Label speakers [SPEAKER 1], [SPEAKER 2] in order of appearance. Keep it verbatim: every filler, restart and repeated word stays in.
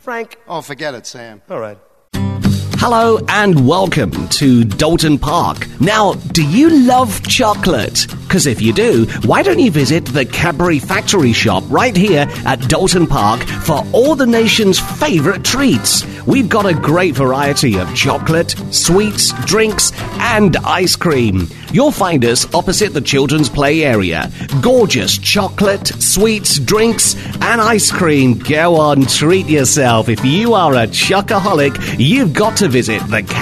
[SPEAKER 1] Frank.
[SPEAKER 2] Oh, forget it, Sam.
[SPEAKER 1] All right.
[SPEAKER 3] Hello and welcome to Dalton Park. Now, do you love chocolate? Because if you do, why don't you visit the Cadbury Factory Shop right here at Dalton Park for all the nation's favourite treats. We've got a great variety of chocolate, sweets, drinks and ice cream. You'll find us opposite the children's play area. Gorgeous chocolate, sweets, drinks and ice cream. Go on, treat yourself. If you are a chocoholic, you've got to visit the